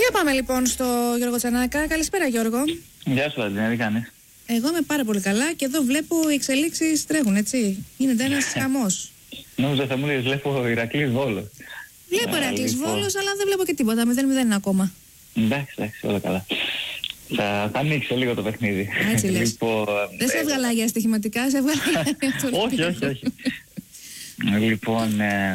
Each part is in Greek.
Για πάμε λοιπόν στο Γιώργο Τσανάκα. Καλησπέρα, Γιώργο. Γεια σου, Αντίνα, τι κάνεις? Εγώ είμαι πάρα πολύ καλά και εδώ βλέπω οι εξελίξεις τρέχουν, έτσι. Γίνεται ένας χαμός. Νόμιζα θα μου λες, βλέπω Ηρακλής Βόλος. Βλέπω Ηρακλής Βόλος, αλλά δεν βλέπω και τίποτα. 0-0 είναι ακόμα. Εντάξει, όλα καλά. Θα ανοίξω λίγο το παιχνίδι. Έτσι λες. Δεν σε έβγαλα για στοιχηματικά, σε έβγαλα για το όχι. Λοιπόν,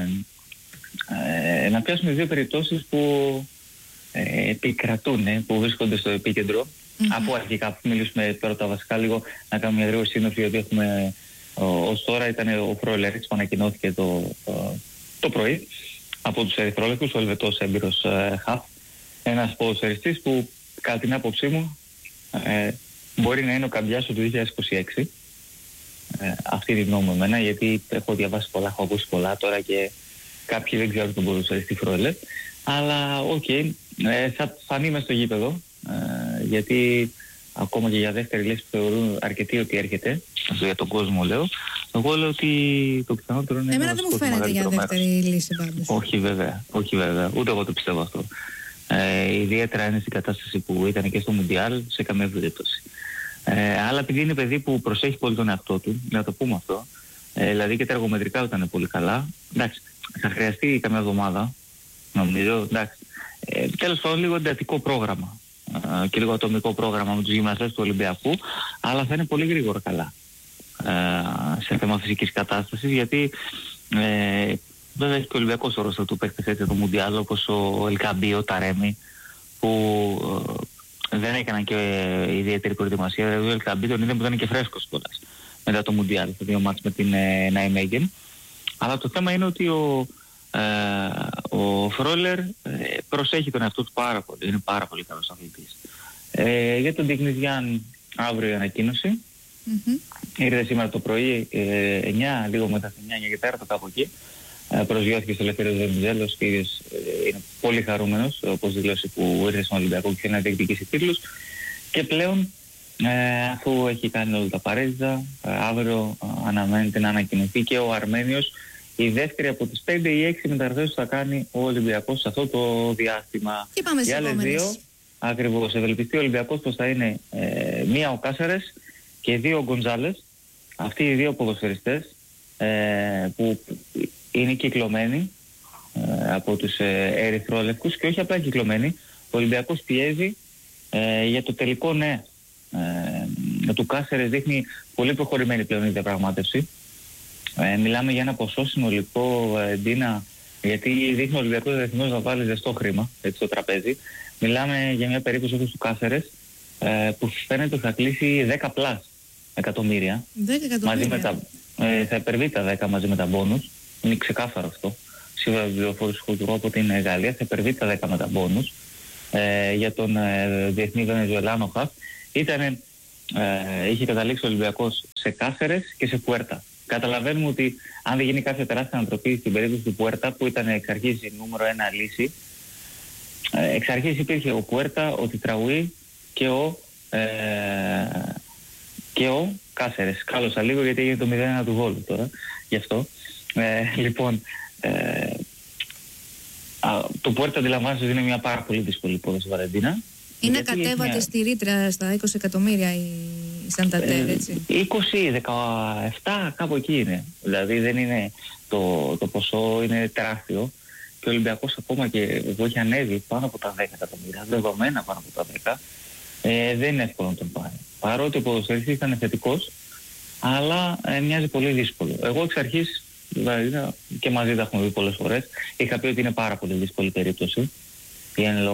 να πιάσουμε δύο περιπτώσεις που επικρατούν, που βρίσκονται στο επίκεντρο. Από αρχικά που μιλήσουμε τώρα τα βασικά, λίγο να κάνουμε μια γρήγορη σύνοψη, γιατί έχουμε ως τώρα ήταν ο Φρόλερ που ανακοινώθηκε το πρωί από τους ερυθρόλευκους, ο Ελβετός έμπειρος χαφ, ένας ποδοσφαιριστής που κατά την άποψή μου μπορεί να είναι ο Καμπιάσο του 2026. Αυτή τη γνώμη εμένα, γιατί έχω διαβάσει πολλά, έχω ακούσει πολλά τώρα και κάποιοι δεν ξέρουν τον ποδοσφαιριστή Φρόλερ, αλλά θα φανεί μες στο γήπεδο, γιατί ακόμα και για δεύτερη λύση που θεωρούν αρκετοί ότι έρχεται, αυτό για τον κόσμο λέω, εγώ λέω ότι το πιθανότερο είναι... Εμένα δεν μου φαίνεται για δεύτερη λύση πάντως. Όχι βέβαια, ούτε εγώ το πιστεύω αυτό. Ιδιαίτερα είναι στην κατάσταση που ήταν και στο Μουντιάλ, σε καμία περίπτωση. Αλλά επειδή είναι παιδί που προσέχει πολύ τον εαυτό του, να το πούμε αυτό, δηλαδή και τα εργομετρικά ήταν πολύ καλά, εντάξει, θα χρειαστεί καμιά εβδομάδα, νομίζω, εντάξει. Τέλος πάντων, λίγο εντατικό πρόγραμμα και λίγο ατομικό πρόγραμμα με τους γυμναστές του Ολυμπιακού, αλλά θα είναι πολύ γρήγορα καλά σε θέμα φυσικής κατάστασης, γιατί βέβαια έχει και ο Ολυμπιακός όρος του παίχτες έτσι το Μουντιάλ, όπως ο Ελκαμπή, ο Ταρέμι, που δεν έκαναν και ιδιαίτερη προετοιμασία. Δηλαδή ο Ελκαμπή τον είδε που ήταν και φρέσκος κιόλας μετά το Μουντιάλ, το δύο μάτς με την Νάιμέγεν. Αλλά το θέμα είναι ότι ο Φρόλερ προσέχει τον εαυτό του πάρα πολύ. Είναι πάρα πολύ καλός αθλητής. Για τον Τικνιζιάν αύριο η ανακοίνωση. Ήρθε σήμερα το πρωί 9, λίγο μετά τις 9 και 4 κάπου εκεί. Προσγειώθηκε στο Ελευθέριος Βενιζέλος και είναι πολύ χαρούμενος, όπως δηλώσει, που ήρθε στον Ολυμπιακό και θέλει να διεκδικήσει τίτλους. Και πλέον, αφού έχει κάνει όλα τα απαραίτητα, αύριο αναμένεται να ανακοινωθεί και ο Αρμένιος η δεύτερη από τις 5 ή 6 μεταγραφές που θα κάνει ο Ολυμπιακός σε αυτό το διάστημα. Και πάμε στις άλλες δύο, ακριβώς, ευελπιστεί ο Ολυμπιακός πως θα είναι μία ο Κάσαρες και δύο ο Γκονζάλες. Αυτοί οι δύο ποδοσφαιριστές που είναι κυκλωμένοι από τους ερυθρόλευκους, και όχι απλά κυκλωμένοι. Ο Ολυμπιακός πιέζει για το τελικό ναι. Του Κάσερες δείχνει πολύ προχωρημένη πλέον η διαπραγμάτευση. Μιλάμε για ένα ποσό συνολικό, Ντίνα, γιατί δείχνει ο Ολυμπιακός Εθνικός να βάλει ζεστό χρήμα έτσι, στο τραπέζι. Μιλάμε για μια περίπτωση όπως του Κάσερες, που φαίνεται ότι θα κλείσει 10+ εκατομμύρια. 10 εκατομμύρια. Θα υπερβεί τα 10 μαζί με τα μπόνους. Είναι ξεκάθαρο αυτό. Σίγουρα πληροφόρηση χοντρό από την Γαλλία, θα υπερβεί τα 10 με τα μπόνους. Για τον διεθνή Βενεζουελάνο χαφ είχε καταλήξει ο Ολυμπιακός σε Κάσερες και σε Πουέρτα. Καταλαβαίνουμε ότι αν δεν γίνει κάποια τεράστια ανατροπή στην περίπτωση του Πουέρτα, που ήταν εξ αρχής η νούμερο 1 λύση, εξ αρχής υπήρχε ο Πουέρτα, ο Τιτραουί και ο Κάσερες. Κάλωσα λίγο γιατί έγινε το 0-1 του Βόλου τώρα, γι' αυτό. Λοιπόν, το Πουέρτα αντιλαμβάνεσαι ότι είναι μια πάρα πολύ δύσκολη υπόθεση, Βαλεντίνα. Είναι κατέβατε στη ρήτρα στα 20 εκατομμύρια η Σανταντέρ, έτσι. 20-17 κάπου εκεί είναι. Δηλαδή δεν είναι το ποσό, είναι τεράστιο. Και ο Ολυμπιακός ακόμα και εγώ έχει ανέβει πάνω από τα 10 εκατομμύρια, δεδομένα πάνω από τα 10. Δεν είναι εύκολο να τον πάρει. Παρότι ο ποδοσφαιριστής ήταν θετικός, αλλά μοιάζει πολύ δύσκολο. Εγώ εξ αρχής, δηλαδή, και μαζί τα έχουμε δει πολλές φορές, είχα πει ότι είναι πάρα πολύ δύσκολη περίπτωση. Η εν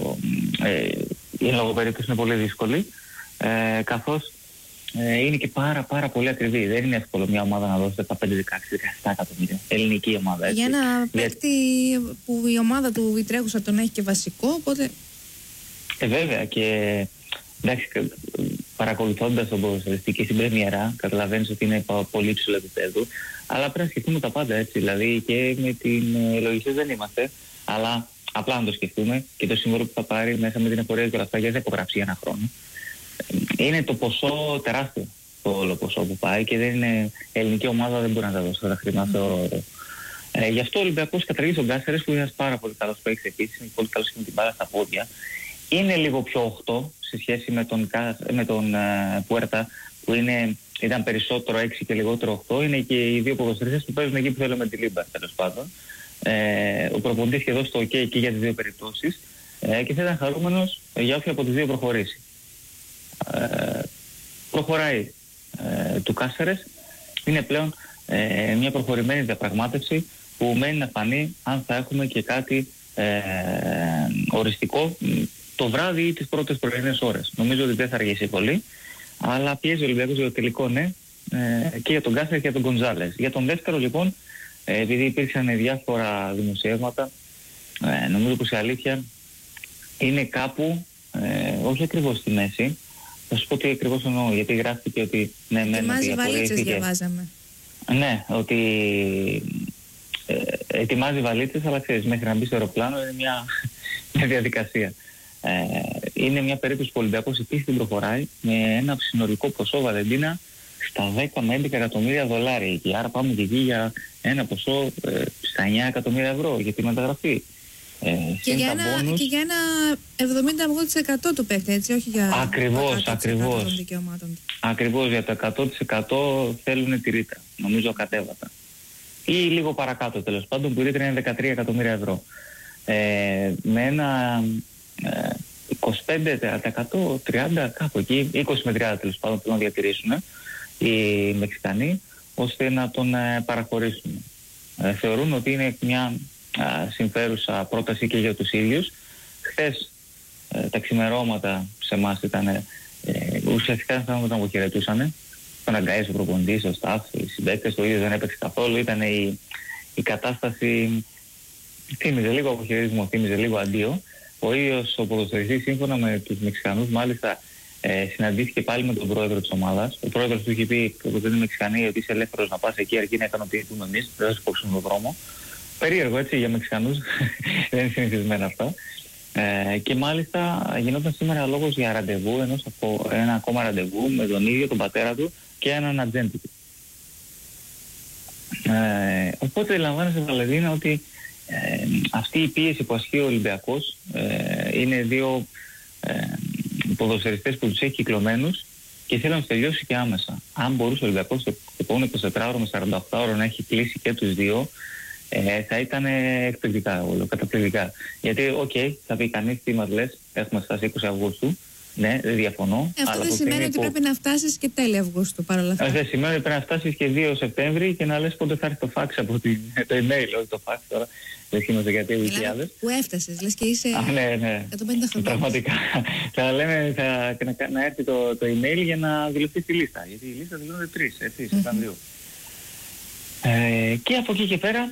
λόγω περίπτωση είναι πολύ δύσκολη, καθώς είναι και πάρα πολύ ακριβή. Δεν είναι εύκολο μια ομάδα να δώσει 15, 16, 17 εκατομμύρια. Ελληνική ομάδα, έτσι. Για ένα παίκτη που η ομάδα του η τρέχουσα τον έχει και βασικό, οπότε... Βέβαια, και εντάξει, παρακολουθώντας τον ποδοσφαιριστή και στην πρεμιέρα, καταλαβαίνεις ότι είναι πολύ ψηλό επίπεδο, αλλά πρέπει να σκεφτούμε τα πάντα, έτσι. Δηλαδή και με την λογιστές δεν είμαστε, αλλά απλά να το σκεφτούμε και το σύμβολο που θα πάρει μέσα με την εφορία και όλα αυτά, γιατί θα υπογράψει για ένα χρόνο. Είναι το ποσό τεράστιο, το όλο ποσό που πάει, και δεν είναι ελληνική ομάδα, δεν μπορεί να τα δώσει τα χρήματα, θεωρώ. Γι' αυτό ο Ολυμπιακός καταργεί τον Κάσερες, που είναι ένας πάρα πολύ καλός παίκτης επίσης, είναι πολύ καλός και με την μπάλα στα πόδια. Είναι λίγο πιο 8 σε σχέση με τον Πουέρτα, που ήταν περισσότερο 6 και λιγότερο 8. Είναι και οι δύο ποδοσφαιριστές που παίζουν εκεί που θέλουμε τη Λίμπα, τέλος πάντων. Ο προπονητής και δώσει το OK εκεί για τις δύο περιπτώσεις, και θα ήταν χαρούμενος για όποια από τις δύο προχωρήσει. Προχωράει του Κάσερες. Είναι πλέον μια προχωρημένη διαπραγμάτευση που μένει να φανεί αν θα έχουμε και κάτι οριστικό το βράδυ ή τις πρώτες πρωινές ώρες. Νομίζω ότι δεν θα αργήσει πολύ, αλλά πιέζει ο Ολυμπιακός για το τελικό ναι, και για τον Κάσερ και για τον Γκονζάλες. Για τον δεύτερο λοιπόν, επειδή υπήρξαν διάφορα δημοσιεύματα, νομίζω πως η αλήθεια είναι κάπου, όχι ακριβώς στη μέση. Θα σου πω τι ακριβώς εννοώ, γιατί γράφτηκε ότι ναι, ετοιμάζει βαλίτσες, διαβάζαμε. Ναι, ότι ετοιμάζει βαλίτσες, αλλά ξέρεις, μέχρι να μπει στο αεροπλάνο είναι μια διαδικασία. Είναι μια περίπτωση που ο Ολυμπιακός επίσης την προχωράει με ένα συνολικό ποσό, Βαλεντίνα, στα 10 με 11 εκατομμύρια δολάρια. Και άρα πάμε και εκεί για ένα ποσό στα 9 εκατομμύρια ευρώ για τη μεταγραφή. Και για ένα 70-80% του παίκτη, έτσι, όχι για ακριβώς. των δικαιωμάτων. Ακριβώς, για το 100% θέλουν τη ρήτρα, νομίζω κατέβατα. Ή λίγο παρακάτω τέλος πάντων, που η ρήτρα είναι 13 εκατομμύρια ευρώ. Με ένα 25%, 30% κάπου εκεί, 20 με 30% τέλος πάντων που να διατηρήσουν οι Μεξικανοί, ώστε να τον παραχωρήσουν. Θεωρούν ότι είναι μια συμφέρουσα πρόταση και για τους ίδιους. Χθες τα ξημερώματα σε εμάς ήταν ουσιαστικά θα τον αποχαιρετούσανε. Τον αγκαίες ο προπονητής, ο staff, οι συμπαίκτες, το ίδιο δεν έπαιξε καθόλου. Ήταν η κατάσταση, θύμιζε λίγο αποχαιρετισμό, θύμιζε λίγο αντίο. Ο ίδιος ο ποδοσφαιριστής, σύμφωνα με τους Μεξικανούς, μάλιστα συναντήθηκε πάλι με τον πρόεδρο της ομάδας. Ο πρόεδρος του είχε πει ότι είναι Μεξικανοί, ότι είσαι ελεύθερος να πας εκεί αρκεί να ικανοποιηθούμε εμείς, δεν θα σου κόψουμε τον δρόμο. Περίεργο έτσι για Μεξικανούς, δεν είναι συνηθισμένα αυτά. Και μάλιστα γινόταν σήμερα λόγος για ραντεβού, ένα ακόμα ραντεβού με τον ίδιο τον πατέρα του και έναν ατζέντη του. Οπότε λαμβάνεσαι, Βαλεντίνα, ότι αυτή η πίεση που ασκεί ο Ολυμπιακός, είναι δύο ποδοσφαιριστές που τους έχει κυκλωμένους και θέλουν να τελειώσει και άμεσα. Αν μπορούσε ο Ολυμπιακός το επόμενο 24ωρο με 48ωρο να έχει κλείσει και τους δύο, θα ήταν εκπληκτικά, καταπληκτικά. Γιατί, θα πει κανείς τι μας λες, έχουμε φτάσει 20 Αυγούστου. Ναι, δεν διαφωνώ. Αυτό δεν σημαίνει ότι πρέπει να φτάσεις και τέλη Αυγούστου παρόλα αυτά. Δεν σημαίνει ότι πρέπει να φτάσεις και 2 Σεπτέμβρη και να λες πότε θα έρθει το φάξ από το email, όχι το φάξ τώρα. Δεν θυμάμαι γιατί χιλιάδες. Που έφτασες, λες και είσαι 150 χρόνια. Πραγματικά. Θα λέμε να έρθει το email για να δηλωθεί στη λίστα. Γιατί η λίστα δηλώνεται 3, έτσι, Σεπτεμβρίου. Και από εκεί και πέρα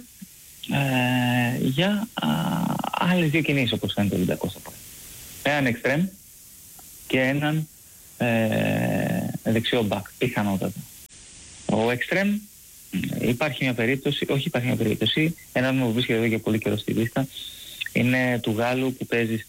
για άλλες δύο κινήσεις, όπως φαίνεται ο Ολυμπιακός θα πάει. Έναν εξτρέμ και έναν δεξιό μπακ, πιθανότατα. Ο εξτρέμ υπάρχει μια περίπτωση, έναν που βρίσκεται εδώ και πολύ καιρό στη λίστα, είναι του Γάλλου που παίζει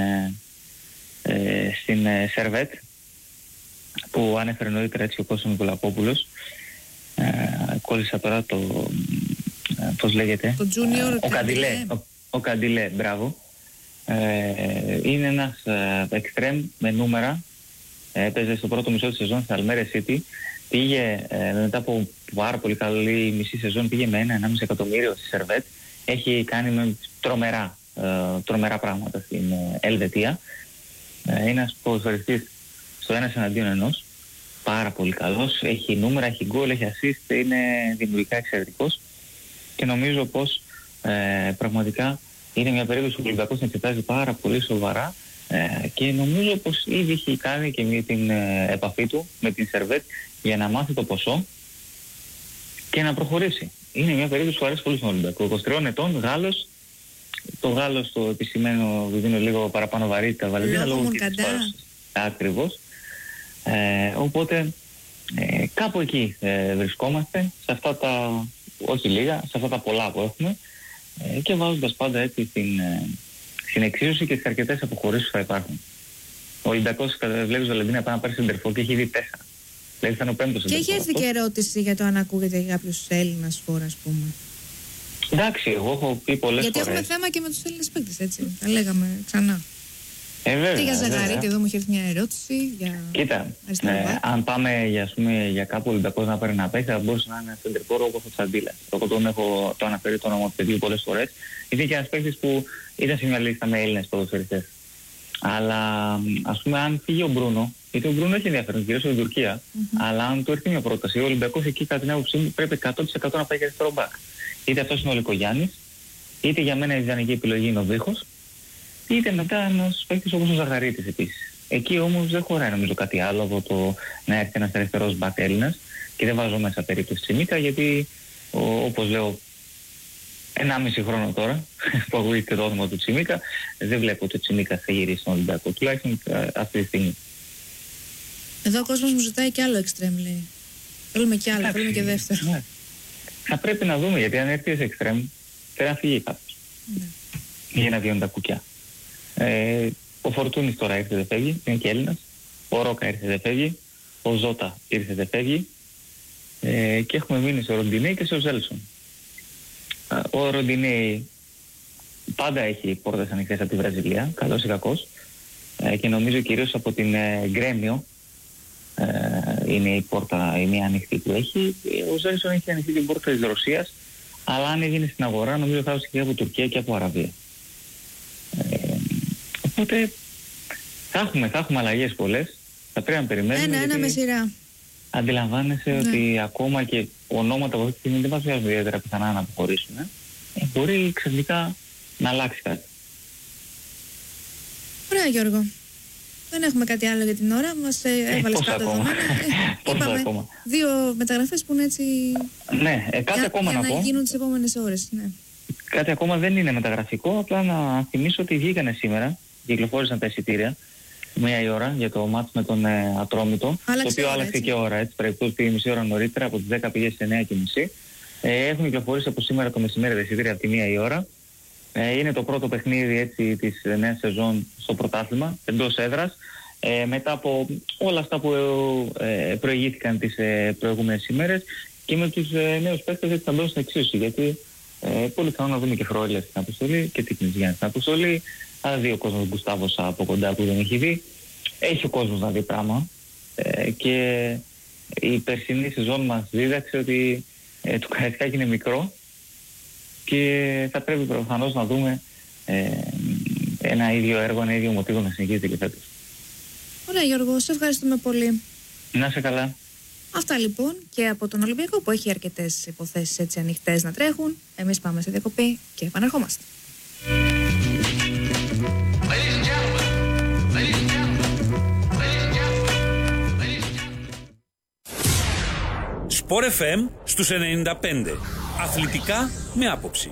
στην Σερβέτ, που ανέφερε νωρίτερα έτσι ο Κώστας Νικολακόπουλος. Κόλλησα τώρα το πώς λέγεται, το Junior, ο Καντιλέ, μπράβο. Είναι ένας εξτρέμ με νούμερα, έπαιζε στο πρώτο μισό της σεζόν στην Αλμέρε City, πήγε μετά από πάρα πολύ καλή μισή σεζόν, πήγε με 1,5 εκατομμύριο στη Σερβέτ, έχει κάνει με τρομερά πράγματα στην Ελβετία. Είναι ένας ποδοσφαιριστής στο 1-1, πάρα πολύ καλός, έχει νούμερα, έχει γκολ, έχει assist, είναι δημιουργικά εξαιρετικός και νομίζω πως πραγματικά είναι μια περίπτωση που ο Ολυμπιακός εξετάζει πάρα πολύ σοβαρά και νομίζω πως ήδη έχει κάνει και με την επαφή του με την Σερβέτ για να μάθει το ποσό και να προχωρήσει. Είναι μια περίπτωση που αρέσει πολύ στον Ολυμπιακό. 23 ετών, Γάλλος. Το Γάλλος το επισημαίνω, δίνω λίγο παραπάνω βαρύτητα, Βαλεντίνα, λόγω της παρουσίας. Ακριβώς. Οπότε κάπου εκεί βρισκόμαστε, σε αυτά τα, όχι λίγα, σε αυτά τα πολλά που έχουμε, και βάζοντας πάντα έτσι στην εξίσωση και τις αρκετές αποχωρήσεις που θα υπάρχουν. Ο Ολυμπιακός, βλέπεις, Βαλεντίνα, πάει να πάρει σεντερφόρ και έχει δει 4. Δηλαδή θα είναι ο 5ος σεντερφόρ. Και έχει έρθει και ερώτηση για το αν ακούγεται για κάποιους Έλληνας φόρ, ας πούμε. Εντάξει, εγώ έχω πει πολλές φορές. Γιατί έχουμε θέμα και με τους Έλληνες παίκτες, έτσι. Τα λέγαμε ξανά. Βέβαια, και για Ζαγαρίτη, εδώ μου έχει έρθει μια ερώτηση. Κοίτα, αν πάμε για κάπου Ολυμπιακός να πάρει ένα παίκτη, θα μπορούσε να είναι σεντερφόρ όπως ο Τσαντίλας. Εγώ τον έχω αναφέρει το όνομα του παιδιού πολλές φορές. Είναι και ένας παίκτης που ήταν σε μια λίστα με Έλληνες ποδοσφαιριστές. Αλλά ας πούμε, αν φύγει ο Μπρούνο, γιατί ο Μπρούνο έχει ενδιαφέρον κυρίως στην Τουρκία, αλλά αν του έρθει μια πρόταση, ο Ολυμπιακός εκεί, κατά την άποψή μου, πρέπει 100% να πάει για αριστερό μπακ. Είτε αυτός είναι ο Λικογιάννης, είτε για μένα η ιδανική επιλογή είναι ο Βίχος, είτε μετά ένας παίκτης όπως ο Ζαγαρίτης επίσης. Εκεί όμως δεν χωράει νομίζω κάτι άλλο από το να έρθει ένας αριστερός μπακ Έλληνας, και δεν βάζω μέσα περίπτωση Τσιμίκα, γιατί όπως λέω 1,5 χρόνο τώρα που ακούγεται το όνομα του Τσιμίκα, δεν βλέπω ότι ο Τσιμίκα θα γυρίσει στον Ολυμπιακό, τουλάχιστον αυτή τη στιγμή. Εδώ ο κόσμος μου ζητάει και άλλο εξτρέμ, λέει. Θέλουμε και άλλο, θέλουμε και δεύτερο. Ναι. Θα πρέπει να δούμε, γιατί αν έρθει σε εξτρέμ θέλει να φύγει κάποιος. Ναι. Για να βγαίνουν τα κουκιά. Ο Φορτούνης τώρα ήρθε, δεν φεύγει, είναι και Έλληνας. Ο Ρόκα ήρθε, δεν φεύγει. Ο Ζώτα ήρθε, δεν φεύγει. Και έχουμε μείνει σε Ροντινέι και σε Ζέλσον. Ο Ροντινέι πάντα έχει πόρτες ανοιχτές από τη Βραζιλία, καλός ή κακός, και νομίζω κυρίως από την Γκρέμιο είναι η πόρτα, η μία ανοιχτή που έχει. Ο Ζέλσον έχει ανοιχτή την πόρτα της Ρωσίας, αλλά αν έγινε στην αγορά νομίζω θα έρθει και από Τουρκία και από Αραβία. Οπότε θα έχουμε αλλαγές πολλές, θα πρέπει να περιμένουμε. Ένα με σειρά. Αντιλαμβάνεσαι ότι ακόμα και ονόματα που αυτή τη στιγμή δεν μας βγάζουν ιδιαίτερα πιθανά να αποχωρήσουν. Μπορεί ξαφνικά να αλλάξει κάτι. Ωραία, Γιώργο. Δεν έχουμε κάτι άλλο για την ώρα. Μας έβαλες κάτω δεδομένα. Είπαμε ακόμα. 2 μεταγραφές που είναι έτσι. Ναι, κάτι ακόμα να πω. Να γίνουν τις επόμενες ώρες. Ναι. Κάτι ακόμα δεν είναι μεταγραφικό. Απλά να θυμίσω ότι βγήκανε σήμερα, κυκλοφόρησαν τα εισιτήρια 1 η ώρα για το μάτς με τον Ατρόμητο. Το οποίο άλλαξε και ώρα, έτσι. Πρέπει πήγε μισή ώρα νωρίτερα, από τις 10 πήγε στις 9:30. Έχουν κυκλοφορήσει από σήμερα το μεσημέρι τα εισιτήρια από τη 1 η ώρα. Είναι το πρώτο παιχνίδι, έτσι, της νέας σεζόν στο πρωτάθλημα, εντός έδρας. Μετά από όλα αυτά που προηγήθηκαν τις προηγούμενες ημέρες, και με τους νέους παίκτες, έτσι, θα μπουν στην εξίσωση. Γιατί πολύ πιθανό να δούμε και Φροήλια στην αποστολή και Τίκνης Γιάννη στην αποστολή. Θα δει ο κόσμος Γκουστάβος από κοντά που δεν έχει δει. Έχει ο κόσμος να δει πράγμα. Και η περσινή σεζόν μας δίδαξε ότι το Καραϊσκάκι είναι μικρό και θα πρέπει προφανώς να δούμε ένα ίδιο έργο, ένα ίδιο μοτίβο να συνεχίζεται και φέτος. Ωραία, Γιώργο, σε ευχαριστούμε πολύ. Να είσαι καλά. Αυτά λοιπόν και από τον Ολυμπιακό, που έχει αρκετές υποθέσεις έτσι ανοιχτές να τρέχουν. Εμείς πάμε σε διακοπή και επαναρχόμαστε. Sport FM στους 95. Αθλητικά με άποψη.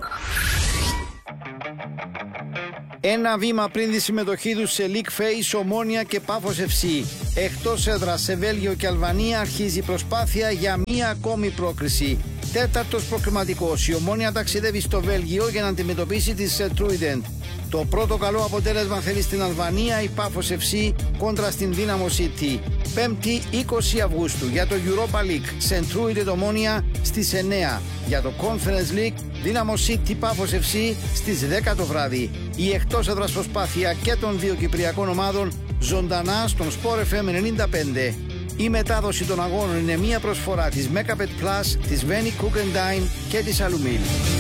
Ένα βήμα πριν τη συμμετοχή τους σε League Face, Ομόνοια και Πάφος FC. Εκτός έδρας σε Βέλγιο και Αλβανία αρχίζει η προσπάθεια για μία ακόμη πρόκριση. Τέταρτος προκριματικός, η Ομόνοια ταξιδεύει στο Βέλγιο για να αντιμετωπίσει τη Σεντρούιντεν. Το πρώτο καλό αποτέλεσμα θέλει στην Αλβανία η Πάφος FC κόντρα στην Δύναμο City. 5η 20 Αυγούστου για το Europa League, Σεντρούιντεν Ομόνοια στις 9. Για το Conference League, Δύναμο City Πάφος FC στις 10 το βράδυ. Η εκτός έδρας προσπάθεια και των δύο κυπριακών ομάδων ζωντανά στον Sport FM 95. Η μετάδοση των αγώνων είναι μία προσφορά της Megabet Plus, της Veni Cook & Dine και της Alumil.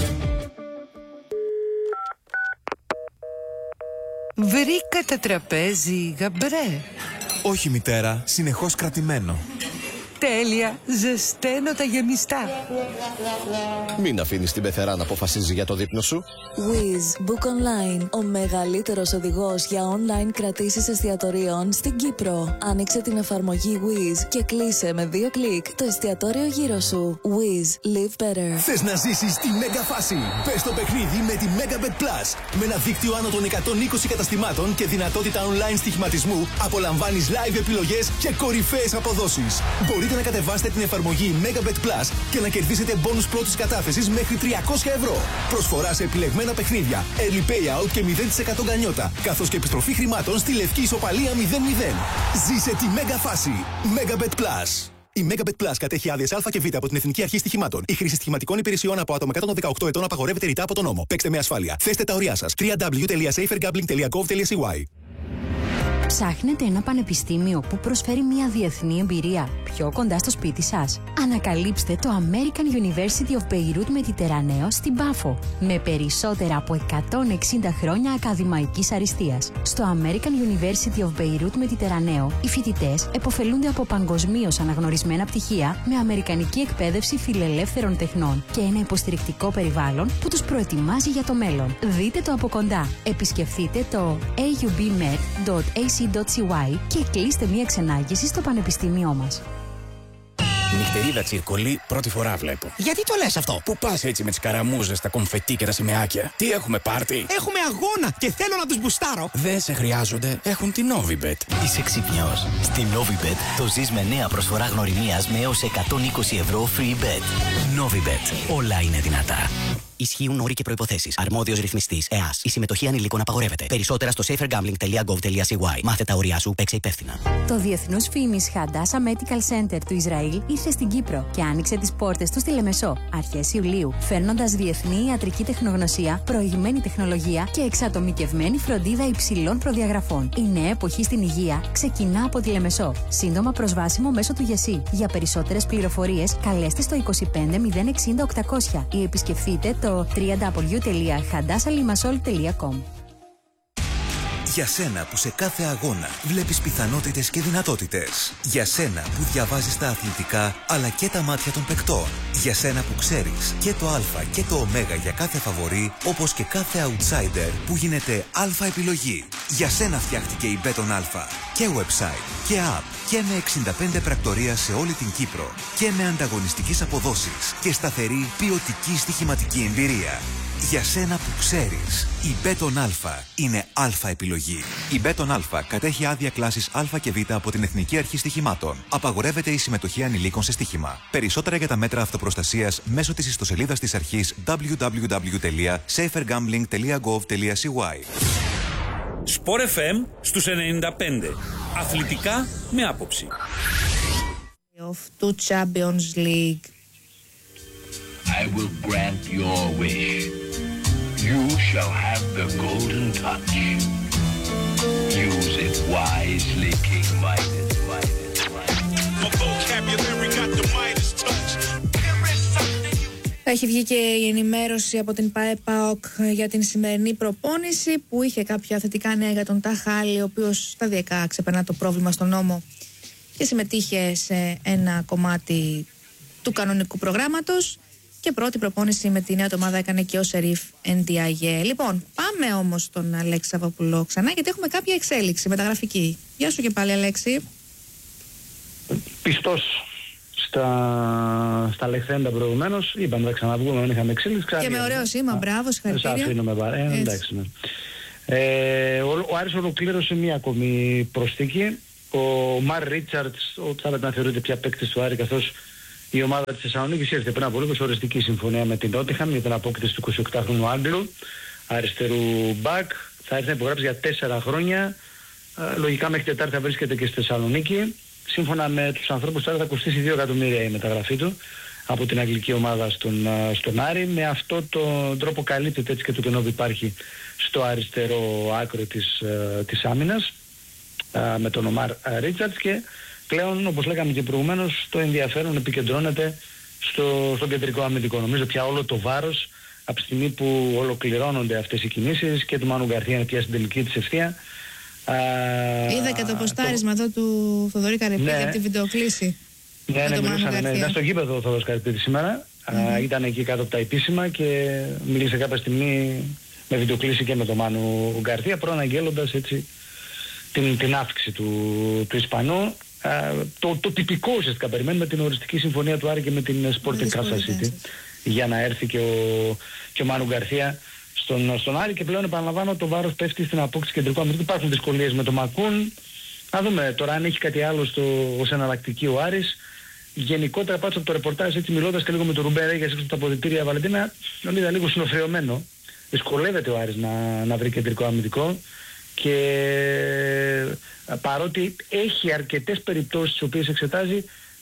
Βρήκατε τραπέζι γαμπρέ? Όχι μητέρα, συνεχώς κρατημένο. Τέλεια, ζεσταίνω τα γεμιστά. Μην αφήνεις την πεθερά να αποφασίζει για το δείπνο σου. Wizz Book Online, ο μεγαλύτερος οδηγός για online κρατήσεις εστιατορίων στην Κύπρο. Άνοιξε την εφαρμογή Wizz και κλείσε με 2 κλικ το εστιατόριο γύρω σου. Wizz, live better. Θες να ζήσεις τη μέγα φάση? Πες το παιχνίδι με τη Megabet Plus. Με ένα δίκτυο άνω των 120 καταστημάτων και δυνατότητα online στοιχηματισμού, απολαμβάνεις live επιλογές και κορυφαίες αποδόσεις. Μπορείτε να κατεβάσετε την εφαρμογή Megabet Plus και να κερδίσετε μπόνους πρώτης κατάθεσης μέχρι 300 ευρώ. Προσφορά σε επιλεγμένα παιχνίδια, early payout και 0% γκανιότα, καθώς και επιστροφή χρημάτων στη λευκή ισοπαλία 0-0. Ζήσε τη μέγα φάση. Megabet Plus. Η Megabet Plus κατέχει άδειες Α και Β από την Εθνική Αρχή Στοιχημάτων. Η χρήση στοιχηματικών υπηρεσιών από άτομα κάτω των 18 ετών απαγορεύεται ρητά από τον νόμο. Παίξτε με ασφάλεια. Θέστε τα ωριά σας. www.safergambling.gov.cy. Ψάχνετε ένα πανεπιστήμιο που προσφέρει μια διεθνή εμπειρία πιο κοντά στο σπίτι σας? Ανακαλύψτε το American University of Beirut Mediterraneo στην Πάφο, με περισσότερα από 160 χρόνια ακαδημαϊκής αριστείας. Στο American University of Beirut Mediterraneo, οι φοιτητές επωφελούνται από παγκοσμίως αναγνωρισμένα πτυχία με αμερικανική εκπαίδευση φιλελεύθερων τεχνών και ένα υποστηρικτικό περιβάλλον που τους προετοιμάζει για το μέλλον. Δείτε το από κοντά. Επισκεφτείτε το aubmed.ac.cy και κλείστε μία ξενάγηση στο πανεπιστήμιό μας. Νυχτερίδα τσιρκολί, πρώτη φορά βλέπω. Γιατί το λες αυτό? Πού πας έτσι με τις καραμούζες, τα κομφετί και τα σημαίακια? Τι έχουμε πάρτι? Έχουμε αγώνα και θέλω να τους μπουστάρω. Δεν σε χρειάζονται, έχουν την Novibet. Είσαι ξύπνιος. Στη Novibet το ζεις με νέα προσφορά γνωριμίας με έως 120 ευρώ free bet. Novibet. Όλα είναι δυνατά. Ισχύουν όροι και προϋποθέσεις. Αρμόδιος ρυθμιστής ΕΑΣ. Η συμμετοχή ανηλίκων απαγορεύεται. Περισσότερα στο safergambling.gov.cy. Μάθε τα όρια σου, παίξε υπεύθυνα. Το διεθνούς φήμης Hadassah Medical Center του Ισραήλ ήρθε στην Κύπρο και άνοιξε τις πόρτες του στη Λεμεσό αρχές Ιουλίου, φέρνοντας διεθνή ιατρική τεχνογνωσία, προηγμένη τεχνολογία και εξατομικευμένη φροντίδα υψηλών προδιαγραφών. Η νέα εποχή στην υγεία ξεκινά από τη Λεμεσό. Σύντομα προσβάσιμο μέσω του ΓΕΣΥ. Για περισσότερες πληροφορίες καλέστε στο 25 060 800 ή επισκεφτείτε το www.hadassahlimassol.com. Για σένα που σε κάθε αγώνα βλέπεις πιθανότητες και δυνατότητες. Για σένα που διαβάζεις τα αθλητικά αλλά και τα μάτια των παικτών. Για σένα που ξέρεις και το α και το ω για κάθε φαβορί, όπως και κάθε outsider που γίνεται αλφα επιλογή. Για σένα φτιάχτηκε η Beton Alpha. Και website και app και με 65 πρακτορία σε όλη την Κύπρο. Και με ανταγωνιστικές αποδόσεις και σταθερή ποιοτική στοιχηματική εμπειρία. Για σένα που ξέρεις, η Beton Alpha είναι αλφα επιλογή. Η Beton Alpha κατέχει άδεια κλάσης Α και Β από την Εθνική Αρχή Στοιχημάτων. Απαγορεύεται η συμμετοχή ανηλίκων σε στοίχημα. Περισσότερα για τα μέτρα αυτοπροστασίας μέσω της ιστοσελίδας της αρχής www.safergambling.gov.cy. Sport FM στους 95. Αθλητικά με άποψη. Του Champions League. I will grant your wish. You shall have the golden touch. Use it wisely, King Midas, Midas, Midas. My vocabulary got the Midas touch. Έχει βγει και η ενημέρωση από την ΠΑΕ-ΠΑΟΚ για την σημερινή προπόνηση που είχε κάποια θετικά νέα για τον Ταχάλη, ο οποίος σταδιακά ξεπερνά το πρόβλημα στον νόμο και συμμετείχε σε ένα κομμάτι του κανονικού προγράμματος. Και πρώτη προπόνηση με τη νέα ομάδα έκανε και ο Σερίφ Ενδιαγέ. Λοιπόν, πάμε όμως στον Αλέξη Σαββόπουλο ξανά, γιατί έχουμε κάποια εξέλιξη μεταγραφική. Γεια σου και πάλι, Αλέξη. Πιστός στα λεχθέντα προηγουμένως. Είπαμε, θα ξαναβγούμε, δεν είχαμε εξέλιξη. Και με ωραίο σήμα, μπράβο, συγχαρητήρια. Σας αφήνω με εντάξει, ναι. Ο Άρης ολοκλήρωσε μία ακόμη προσθήκη. Ο Μαρ Ρίτσαρτς, θα έπρεπε να θεωρείται πια παίκτης του Άρη, καθώς η ομάδα της Θεσσαλονίκης ήρθε πριν από λίγο σε οριστική συμφωνία με την Νότιχαμ για την απόκτηση του 28χρονου Άγγλου, αριστερού μπακ. Θα έρθει να υπογράψει για 4 χρόνια. Λογικά μέχρι Τετάρτη θα βρίσκεται και στη Θεσσαλονίκη. Σύμφωνα με τους ανθρώπους τώρα θα κοστίσει 2 εκατομμύρια η μεταγραφή του από την αγγλική ομάδα στον Άρη. Με αυτόν τον τρόπο καλύπτεται έτσι και το κενό που υπάρχει στο αριστερό άκρο της άμυνας με τον Ομάρ Ρίτσαρτς, και πλέον, όπως λέγαμε και προηγουμένως, το ενδιαφέρον επικεντρώνεται στο κεντρικό αμυντικό. Νομίζω πια όλο το βάρος από τη στιγμή που ολοκληρώνονται αυτές οι κινήσεις και του Μάνου Γκαρθία είναι πια στην τελική της ευθεία. Είδα και το ποστάρισμα εδώ του Θοδωρή Καρυπίδη από τη βιντεοκλήση. Ναι, μιλούσαν στο γήπεδο ο Θοδωρής Καρυπίδη σήμερα. Ήταν εκεί κάτω από τα επίσημα και μίλησε κάποια στιγμή με βιντεοκλήση και με τον Μάνου Γκαρθία, προαναγγέλλοντας έτσι την αύξηση του Ισπανού. Το τυπικό ουσιαστικά περιμένουμε την οριστική συμφωνία του Άρη και με την Sporting Kansas City για να έρθει και ο Μάνου Γκαρθία στον Άρη, και πλέον επαναλαμβάνω το βάρος πέφτει στην απόκτηση κεντρικού αμυντικού. Υπάρχουν δυσκολίες με τον Μακούν. Να δούμε τώρα αν έχει κάτι άλλο ως εναλλακτική ο Άρης. Γενικότερα πάντως από το ρεπορτάζ, έτσι μιλώντας και λίγο με τον Ρουμπέρε για τα αποδυτήρια Βαλεντίνα, τον είδα λίγο συνοφριωμένο. Δυσκολεύεται ο Άρης να βρει κεντρικό αμυντικό, και παρότι έχει αρκετές περιπτώσεις τις οποίες εξετάζει,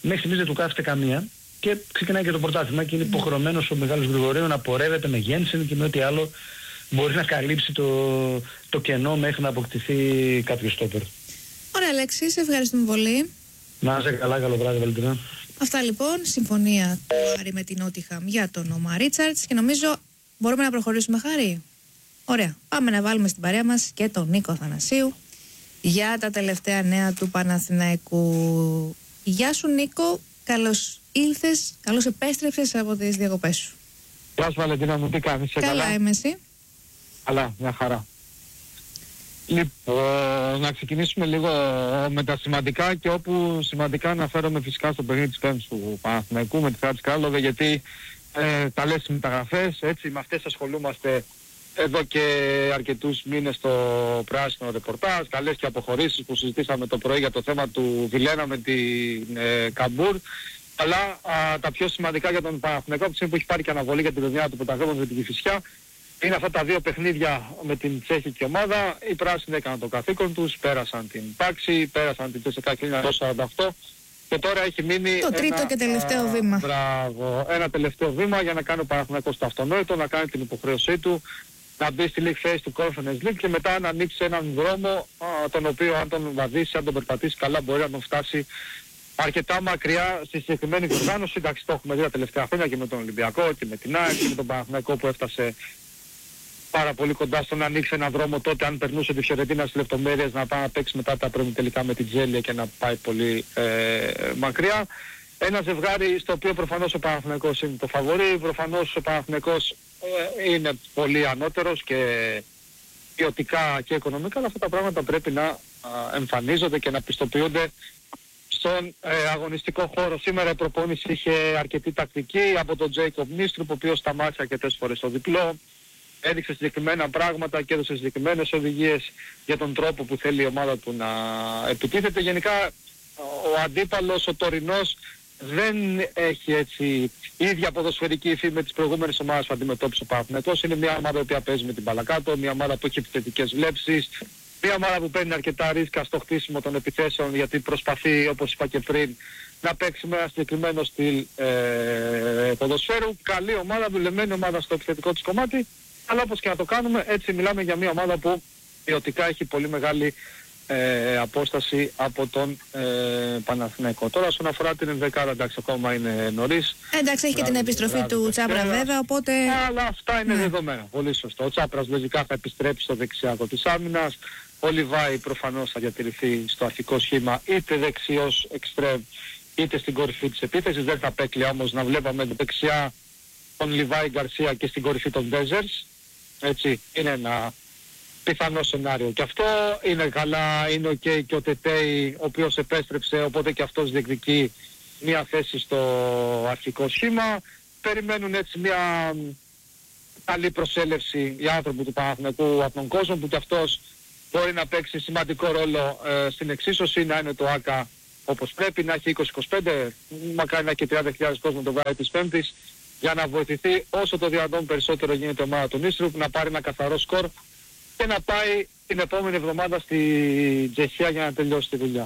μέχρι στιγμής δεν του κάθεται καμία και ξεκινάει και το πρωτάθλημα και είναι υποχρεωμένος ο Μιχάλης Γρηγορίου να πορεύεται με Γένσεν και με ό,τι άλλο μπορεί να καλύψει το κενό μέχρι να αποκτηθεί κάποιο στόπερ. Ωραία, Αλέξη, σε ευχαριστούμε πολύ. Να είσαι καλά, καλό βράδυ, Βαλεντινά. Αυτά λοιπόν, συμφωνία του Άρη με την Νότιχαμ για τον Ομάρ Ρίτσαρτς και νομίζω μπορούμε να προχωρήσουμε, Χάρη. Ωραία, πάμε να βάλουμε στην παρέα μας και τον Νίκο Αθανασίου για τα τελευταία νέα του Παναθηναϊκού. Γεια σου, Νίκο, καλώς ήλθες, καλώς επέστρεψες από τις διακοπές σου. Γεια σου, Βαλεντίνα μου, τι κάνεις? Καλά είμαι, εσύ? Καλά, μια χαρά. Λοιπόν, να ξεκινήσουμε λίγο με τα σημαντικά και όπου σημαντικά αναφέρομαι φυσικά στο παιχνίδι της Πέμπτης του Παναθηναϊκού με τη Φράτη Κράλοβε, γιατί καλές μεταγραφές, έτσι με αυτές ασχολούμαστε εδώ και αρκετούς μήνες στο πράσινο ρεπορτάζ, καλές και αποχωρήσεις που συζητήσαμε το πρωί για το θέμα του Βιλένα με την Καμπούρ. Αλλά τα πιο σημαντικά για τον Παναθηναϊκό, από τη στιγμή που έχει πάρει και αναβολή για την παιδιά του πρωταγωνιστή με την Κηφισιά, είναι αυτά τα δύο παιχνίδια με την τσέχικη ομάδα. Οι πράσινοι έκαναν το καθήκον τους, πέρασαν την Πάξη, πέρασαν την ΤΣΚΑ 1948 και τώρα έχει μείνει το τρίτο και τελευταίο βήμα. Μπράβο, ένα τελευταίο βήμα για να κάνει ο Παναθηναϊκός το αυτονόητο, να κάνει την υποχρέωσή του, να μπει στη League Phase του Conference League και μετά να ανοίξει έναν δρόμο τον οποίο αν τον βαδίσει, αν τον περπατήσει καλά μπορεί να τον φτάσει αρκετά μακριά στη συγκεκριμένη διοργάνωση. Εντάξει, το έχουμε δει τα τελευταία χρόνια και με τον Ολυμπιακό και με την ΑΕΚ και με τον Παναθηναϊκό που έφτασε πάρα πολύ κοντά στο να ανοίξει έναν δρόμο τότε αν περνούσε τη Φιωρεντίνα στις λεπτομέρειες να πάει να παίξει μετά τα προημιτελικά με την Τζέλια και να πάει πολύ μακριά. Ένα ζευγάρι στο οποίο προφανώς ο Παναθηναϊκός είναι το φαβορί, προφανώς ο Παναθηναϊκός είναι πολύ ανώτερος και ποιοτικά και οικονομικά, αλλά αυτά τα πράγματα πρέπει να εμφανίζονται και να πιστοποιούνται στον αγωνιστικό χώρο. Σήμερα η προπόνηση είχε αρκετή τακτική από τον Τζέικοπ Νίστρουπ, ο οποίος σταμάτησε αρκετές φορές το διπλό, έδειξε συγκεκριμένα πράγματα και έδωσε συγκεκριμένες οδηγίες για τον τρόπο που θέλει η ομάδα του να επιτίθεται. Γενικά ο αντίπαλος, ο τωρινός, δεν έχει έτσι ίδια ποδοσφαιρική υφή με τις προηγούμενες ομάδες που αντιμετώπισε ο Παναθηναϊκός. Είναι μια ομάδα που παίζει με την μπάλα κάτω, μια ομάδα που έχει επιθετικές βλέψεις, μια ομάδα που παίρνει αρκετά ρίσκα στο χτίσιμο των επιθέσεων, γιατί προσπαθεί, όπως είπα και πριν, να παίξει με ένα συγκεκριμένο στυλ ποδοσφαίρου. Καλή ομάδα, δουλεμένη ομάδα στο επιθετικό της κομμάτι, αλλά όπως και να το κάνουμε, έτσι μιλάμε για μια ομάδα που ποιοτικά έχει πολύ μεγάλη απόσταση από τον Παναθηναϊκό. Τώρα όσον αφορά την ενδεκάδα, εντάξει, ακόμα είναι νωρίς. Εντάξει, έχει και την επιστροφή του Τσάπρα βέβαια, οπότε... Αλλά αυτά είναι δεδομένα, πολύ σωστό. Ο Τσάπρας λογικά θα επιστρέψει στο δεξιάκο της άμυνας. Ο Λιβάη προφανώς θα διατηρηθεί στο αρχικό σχήμα, είτε δεξιός εξτρέμ, είτε στην κορυφή της επίθεσης. Δεν θα απέκλεια όμως να βλέπαμε δεξιά τον Λιβάη Γκαρσία και στην κορυφή των Ντέζερς. Έτσι, είναι ένα πιθανό σενάριο. Και αυτό είναι καλά, είναι ok και ο Τετέι, ο οποίος επέστρεψε, οπότε και αυτός διεκδικεί μια θέση στο αρχικό σχήμα. Περιμένουν έτσι μια καλή προσέλευση οι άνθρωποι του Παναθηναϊκού από τον κόσμο, που και αυτός μπορεί να παίξει σημαντικό ρόλο στην εξίσωση, να είναι το ΆΚΑ όπως πρέπει, να έχει 20-25, μακάρι να έχει και 30.000 κόσμο το βράδυ της Πέμπτης, για να βοηθηθεί όσο το δυνατόν περισσότερο γίνεται η ομάδα του Νίστρουπ, να πάρει ένα καθαρό σκορ και να πάει την επόμενη εβδομάδα στη Τσεχία για να τελειώσει τη δουλειά.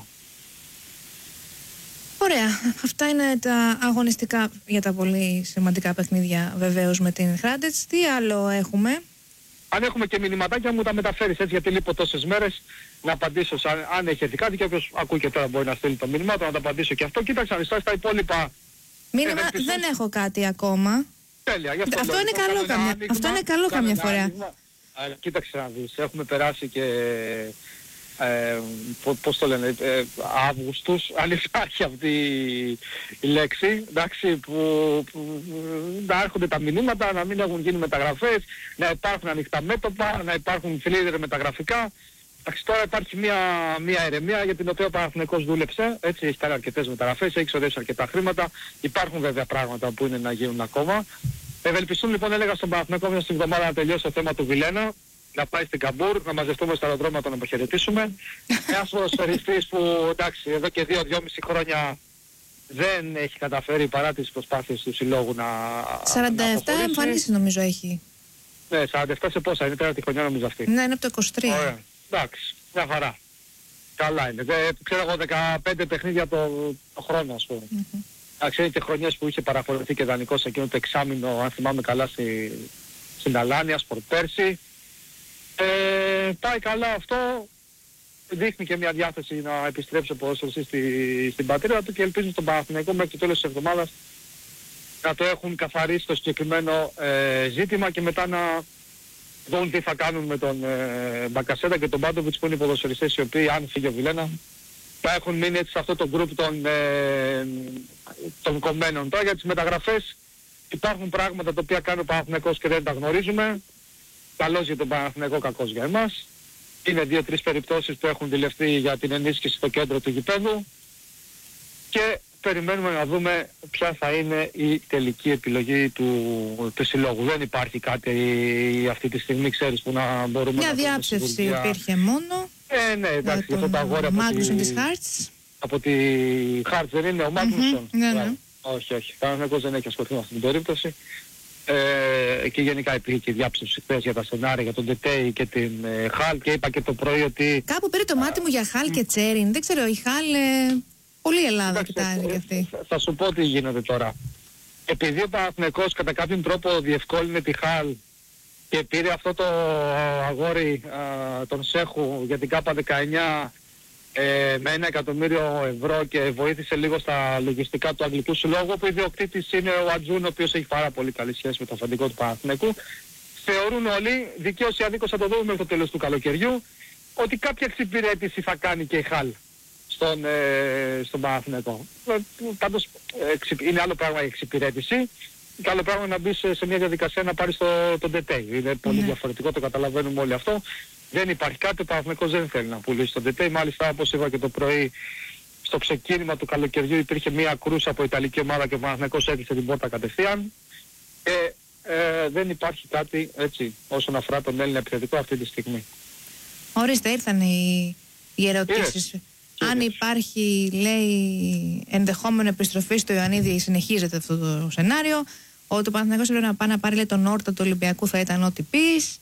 Ωραία. Αυτά είναι τα αγωνιστικά για τα πολύ σημαντικά παιχνίδια βεβαίως με την Hrádec. Τι άλλο έχουμε? Αν έχουμε και μηνυματάκια μου τα μεταφέρεις έτσι, γιατί λείπω τόσες μέρες, να απαντήσω αν έχει έρθει κάτι και όποιος ακούει και τώρα μπορεί να στείλει το μήνυμα, να τα απαντήσω και αυτό. Κοίταξε αν στα υπόλοιπα... Μήνυμα δεν έχω κάτι ακόμα. Τέλεια. Αυτό είναι καλό καμιά φορά. Κοίταξε να δεις, έχουμε περάσει και πώς το λένε, Αύγουστους, αν υπάρχει αυτή η λέξη, εντάξει, που να έρχονται τα μηνύματα, να μην έχουν γίνει μεταγραφές, να υπάρχουν ανοιχτά μέτωπα, να υπάρχουν φλίδερ μεταγραφικά. Εντάξει, τώρα υπάρχει μια ηρεμία για την οποία ο Παναθηναϊκός δούλεψε, έτσι, έχει κάνει αρκετές μεταγραφές, έχει ξοδέψει αρκετά χρήματα, υπάρχουν βέβαια πράγματα που είναι να γίνουν ακόμα. Ευελπιστούν λοιπόν, έλεγα στον Παναθηναϊκό μια στην εβδομάδα να τελειώσει το θέμα του Βιλένα, να πάει στην Καμπούρ, να μαζευτούμε στο αεροδρόμιο να τον αποχαιρετήσουμε. Ένας ποδοσφαιριστής που εντάξει εδώ και 2-2,5 χρόνια δεν έχει καταφέρει παρά τις προσπάθειες του συλλόγου να 47 εμφανίσεις νομίζω έχει. Ναι, 47 σε πόσα, είναι τέταρτη χρονιά νομίζω αυτή. Ναι, είναι από το 23. Ωραία, εντάξει, μια χαρά. Καλά είναι. Ξέρω εγώ 15 παιχνίδια το χρόνο, ας πούμε. Ξέρετε και χρονιές που είχε παραχωρηθεί και δανεικός εκείνο το εξάμηνο, αν θυμάμαι καλά, στην Αλάνια, Σπορτ πέρσι. Πάει καλά αυτό. Δείχνει και μια διάθεση να επιστρέψει ο ποδοσφαιριστής στην πατρίδα του και ελπίζουν στον Παναθηναϊκό μέχρι το τέλος της εβδομάδας να το έχουν καθαρίσει το συγκεκριμένο ζήτημα και μετά να δουν τι θα κάνουν με τον Μπακασέτα και τον Μπάντοβιτς που είναι οι ποδοσφαιριστές οι οποίοι, αν φύγει ο Βιλένα, θα έχουν μείνει έτσι σε αυτό το γκρουπ των κομμένων. Τώρα για τις μεταγραφές υπάρχουν πράγματα τα οποία κάνει ο Παναθηναϊκός και δεν τα γνωρίζουμε. Καλός για τον Παναθηναϊκό, κακός για εμάς. Είναι 2-3 περιπτώσεις που έχουν δηλευτεί για την ενίσχυση στο κέντρο του γηπέδου και περιμένουμε να δούμε ποια θα είναι η τελική επιλογή του συλλόγου. Δεν υπάρχει κάτι αυτή τη στιγμή, ξέρεις, που να μπορούμε μια να... Μια διάψευση υπήρχε μόνο. Ναι, εντάξει, αυτό το αγόρι από τη Χάρτς δεν είναι ο Μάγνουσον. Ναι. Όχι, κανένας δεν έχει ασχοληθεί με αυτή την περίπτωση. Και γενικά υπήρχε και διάψευση χθες για τα σενάρια, για τον Τετέι και την Χαλ και είπα και το πρωί ότι... Κάπου πήρε το μάτι μου για Χαλ και Τσέριν. Δεν ξέρω, η Χαλ πολύ Ελλάδα κοιτάζει κι αυτή. Θα σου πω τι γίνεται τώρα. Επειδή ο Παναθηναϊκός κατά κάποιον τρόπο διευκόλυνε τη Χαλ και πήρε αυτό το αγόρι τον Σέχου για την ΚΑΠΑ 19 με 1 εκατομμύριο ευρώ και βοήθησε λίγο στα λογιστικά του Αγγλικού Συλλόγου, που ιδιοκτήτης είναι ο Ατζούν, ο οποίος έχει πάρα πολύ καλή σχέση με το αφεντικό του Παναθηναϊκού. Θεωρούν όλοι, δικαίως ή αδίκως θα το δούμε μέχρι το τέλος του καλοκαιριού, ότι κάποια εξυπηρέτηση θα κάνει και η Χαλ στον Παναθηναϊκό. Πάντως είναι άλλο πράγμα η εξυπηρέτηση και άλλο πράγμα να μπεις σε μια διαδικασία να πάρεις τον Τετέι. Είναι πολύ διαφορετικό, το καταλαβαίνουμε όλοι αυτό. Δεν υπάρχει κάτι, ο Παναθηναϊκός δεν θέλει να πουλήσει τον Τετέι. Μάλιστα, όπως είπα και το πρωί, στο ξεκίνημα του καλοκαιριού υπήρχε μια κρούσα από Ιταλική ομάδα και ο Παναθηναϊκός έκλεισε την πόρτα κατευθείαν. Δεν υπάρχει κάτι έτσι όσον αφορά τον Έλληνα επιθετικό αυτή τη στιγμή. Ορίστε, ήρθαν οι ερωτήσεις. Αν υπάρχει, λέει, ενδεχόμενο επιστροφή στο Ιωαννίδη, συνεχίζεται αυτό το σενάριο. Ότι ο Παναθηναϊκός πρέπει να πάει να πάρει, λέει, τον Όρτα του Ολυμπιακού, θα ήταν ό,τι πεις.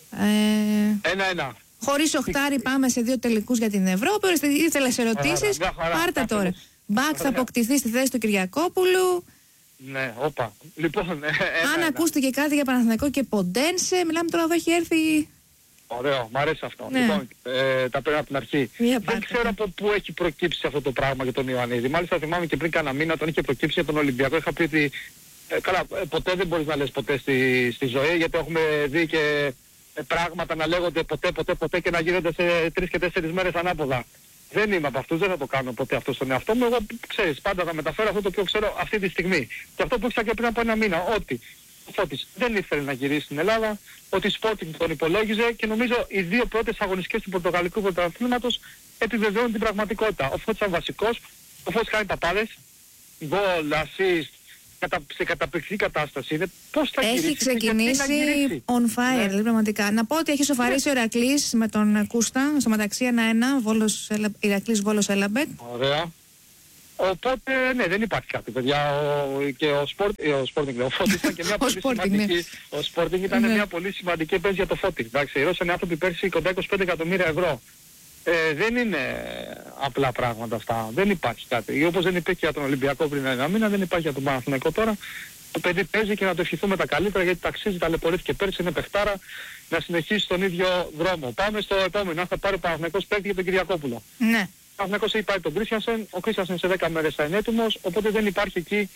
1-1. Χωρίς οχτάρι πάμε σε 2 τελικούς για την Ευρώπη. Ήθελες ερωτήσεις, πάρτα τώρα. Μπακ θα αποκτηθεί στη θέση του Κυριακόπουλου. Ναι, όπα. Λοιπόν, αν ακούστηκε κάτι για Παναθηναϊκό και Ποντένσε, μιλάμε τώρα, εδώ έχει έρθει... Ωραίο, μου αρέσει αυτό. Ναι. Λοιπόν, τα παίρνω από την αρχή. Δεν ξέρω από πού έχει προκύψει αυτό το πράγμα για τον Ιωαννίδη. Μάλιστα θυμάμαι και πριν κάνα μήνα, όταν είχε προκύψει για τον Ολυμπιακό, είχα πει ότι καλά, ποτέ δεν μπορείς να λες ποτέ στη ζωή, γιατί έχουμε δει και πράγματα να λέγονται ποτέ και να γίνονται σε 3 και 4 μέρες ανάποδα. Δεν είμαι από αυτούς, δεν θα το κάνω ποτέ αυτό στον εαυτό μου. Εγώ, ξέρεις, πάντα θα μεταφέρω αυτό το οποίο ξέρω αυτή τη στιγμή. Και αυτό που ήξερα και πριν από 1 μήνα, ότι ο Φώτης δεν ήθελε να γυρίσει στην Ελλάδα, ότι η Sporting τον υπολόγιζε και νομίζω οι 2 πρώτες αγωνιστικές του Πορτογαλικού Πρωταθλήματος επιβεβαιώνουν την πραγματικότητα. Ο Φώτης ήταν βασικός, ο Φώτης κάνει παπάδες, γκολ, assist, σε καταπληκτική κατάσταση είναι. Πώς θα έχει ξεκινήσει on fire, ναι. Πραγματικά. Να πω ότι έχει σοφαρίσει ο Ηρακλής με τον Κούστα, στο μεταξύ 1-1, Ηρακλής Βόλος Έλαμπετ. Ωραία. Οπότε, ναι, δεν υπάρχει κάτι, παιδιά. Και ο Sporting ήταν και μια πολύ σημαντική. Ο Sporting ήταν μια πολύ σημαντική επένδυση για το Φώτη. Εντάξει, οι Ρώσοι είναι άνθρωποι πέρσι κοντά 25 εκατομμύρια ευρώ. Δεν είναι απλά πράγματα αυτά. Δεν υπάρχει κάτι. Όπως δεν υπήρχε για τον Ολυμπιακό πριν 1 μήνα, δεν υπάρχει για τον Παναθηναϊκό τώρα. Το παιδί παίζει και να το ευχηθούμε τα καλύτερα, γιατί ταξίζει, ταλαιπωρήθηκε πέρσι, είναι παιχτάρα, να συνεχίσει στον ίδιο δρόμο. Πάμε στο επόμενο. Αν θα πάρει ο Παναθηναϊκός παίκτη για τον Κυριακόπουλο. Ναι. Ο Παναθηναϊκός έχει πάρει τον Κρίστιανσεν, ο Κρίστιανσεν σε 10 μέρες θα είναι έτοιμος, οπότε δεν υπάρχει εκεί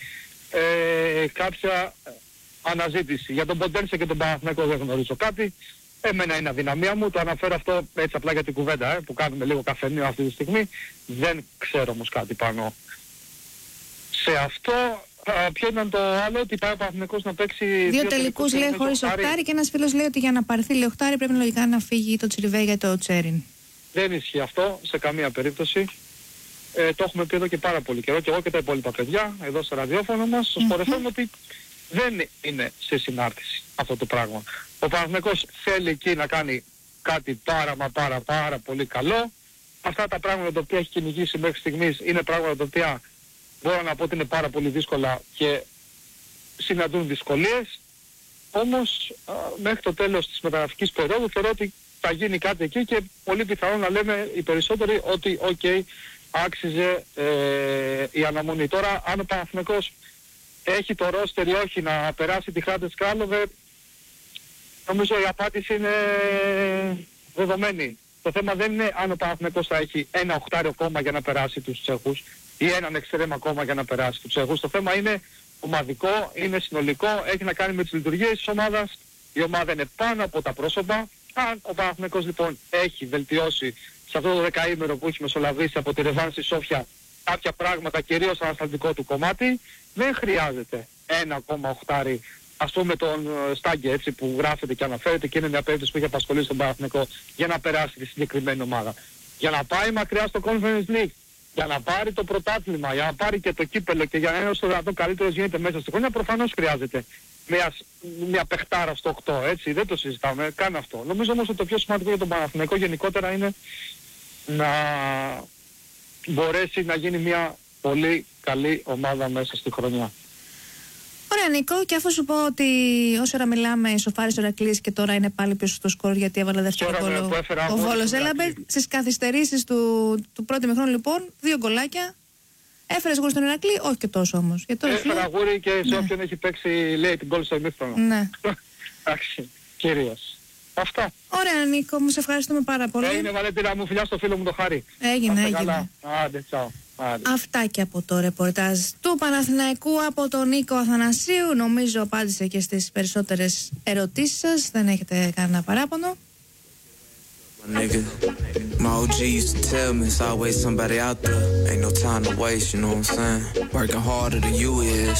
κάποια αναζήτηση. Για τον Ποντένσε και τον Παναθηναϊκό δεν γνωρίζω κάτι. Εμένα είναι αδυναμία μου, το αναφέρω αυτό έτσι απλά για την κουβέντα που κάνουμε λίγο καφενείο αυτή τη στιγμή. Δεν ξέρω όμως κάτι πάνω σε αυτό. Ποιο ήταν το άλλο, ότι πάει ο Παναθηναϊκός να παίξει 2 τελικούς, λέει, χωρίς οχτάρι, και ένας φίλος λέει ότι για να πάρθει, λέει, οχτάρι πρέπει λογικά να φύγει το Τσιριβέ για το Τσέριν. Δεν ισχύει αυτό σε καμία περίπτωση. Το έχουμε πει εδώ και πάρα πολύ καιρό, και εγώ και τα υπόλοιπα παιδιά εδώ στο ραδιόφωνο μας, στο Sport FM, ότι δεν είναι σε συνάρτηση αυτό το πράγμα. Ο Παναθηναϊκός θέλει εκεί να κάνει κάτι πάρα πολύ καλό. Αυτά τα πράγματα τα οποία έχει κυνηγήσει μέχρι στιγμής είναι πράγματα τα οποία μπορώ να πω ότι είναι πάρα πολύ δύσκολα και συναντούν δυσκολίες. Όμως μέχρι το τέλος της μεταγραφικής περίοδου θεωρώ ότι θα γίνει κάτι εκεί και πολύ πιθανό να λέμε οι περισσότεροι ότι άξιζε η αναμονή. Τώρα αν ο Παναθηναϊκός έχει το ρόστερ ή όχι να περάσει τη Χάντες Κράλοβε, νομίζω η απάντηση είναι δεδομένη. Το θέμα δεν είναι αν ο Παναθηναϊκός θα έχει ένα οχτάριο ακόμα για να περάσει τους Τσέχους ή έναν εξτρέμ ακόμα για να περάσει τους Τσέχους. Το θέμα είναι ομαδικό, είναι συνολικό, έχει να κάνει με τις λειτουργίες της ομάδας. Η ομάδα είναι πάνω από τα πρόσωπα. Αν ο Παναθηναϊκός λοιπόν έχει βελτιώσει σε αυτό το δεκαήμερο που έχει μεσολαβήσει από τη ρεβάνς στη Σόφια κάποια πράγματα, κυρίως στο ανασταλτικό του κομμάτι, δεν χρειάζεται ένα ακόμα οχτάρι, ας πούμε τον Στάγκε έτσι που γράφεται και αναφέρεται και είναι μια περίπτωση που έχει απασχολήσει τον Παναθηναϊκό για να περάσει τη συγκεκριμένη ομάδα. Για να πάει μακριά στο Conference League, για να πάρει το πρωτάθλημα, για να πάρει και το κύπελο και για να είναι όσο δυνατόν καλύτερος γίνεται μέσα στη χρονιά, προφανώς χρειάζεται μια παιχτάρα στο 8, έτσι, δεν το συζητάμε καν αυτό. Νομίζω όμως ότι το πιο σημαντικό για τον Παναθηναϊκό γενικότερα είναι να μπορέσει να γίνει μια πολύ καλή ομάδα μέσα στη χρονιά. Ωραία Νίκο, και αφού σου πω ότι όσο ώρα μιλάμε σοφάρισε ο Ηρακλής και τώρα είναι πάλι πίσω στο σκορ γιατί έβαλε δεύτερο γκολ ο Βόλος Έλαμπε, στις καθυστερήσεις του πρώτου ημιχρόνου λοιπόν 2 γκολάκια. Έφερες γούρι στον Ηρακλή, όχι και τόσο όμως. Έφερα γούρι και σε όποιον έχει παίξει λέει την γκολ στο ημίχρονο. Ναι. Εντάξει, κυρίως. Αυτά. Ωραία Νίκο, μου σε ευχαριστούμε πάρα πολύ. Έγινε Βαλέντινα μου, φιλιά στο φίλο μου το Χάρη. Έγινε. Άντε, τσάου. Αυτά και από το ρεπορτάζ του Παναθηναϊκού από τον Νίκο Αθανασίου. Νομίζω απάντησε και στις περισσότερες ερωτήσεις σας. Δεν έχετε κανένα παράπονο. Nigga, my OG used to tell me it's always somebody out there. Ain't no time to waste, you know what I'm saying? Working harder than you is.